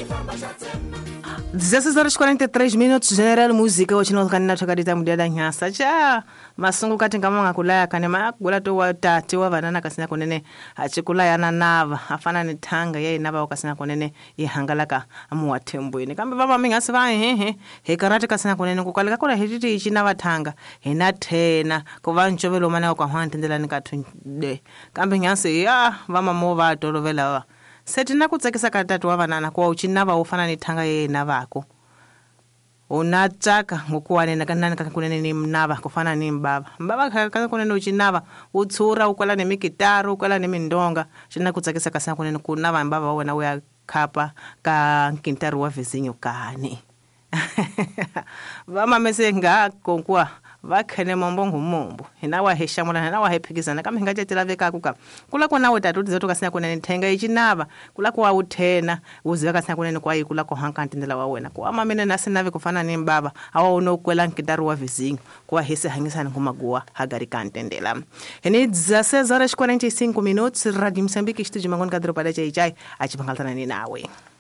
16:43 General Música wachino kanina chakadita mudada nyasa cha masungu kati ngama ngakulaya kanema kugula to watati wa vanana kasina kunene achikulaya na nava afana ni tanga yeye nava kasina kunene ihangalaka amuwatembweni kambe baba mingasi va he karate kasina kunene kukalika kula hititi ichina vatanga hina thena kuva nchovelo mana kwa hwantendela nikathunde kambe nyasi ya vama mova tolovela wa setina kutsekisa katatu wa vanana kwa uchinava ufana ni tanga yeye navako unatsaka ngokuwanena kanani kakunene ni mnava kufana ni mbaba kakunene uchinava utsura ukwela ni mikitaru ukwela ni mindonga china kutsakisa kasana kunene kunava mbaba wena uya kapa ka kintaru wa vizinyo kani vama mese nga konkwa vakhene mombongo mombo hina wa heshamula hina wa hephikizana kama hinga tshela veka kuka kula kona wo tatu dzizo kasina kunene thenga ichinava kula kwa uthena uziva kasina kunene kwa ikula ko hankantindela wa wena kwa mamene nasinave kufana ni mbaba awa uno kwela nkitaru wa vizinyo kwa hese hangisana kumaguwa hagari kantendela hini dzase zara 45 minutos Radio Moçambique estúdio mangon kadro para chai achipangaltana ni nawe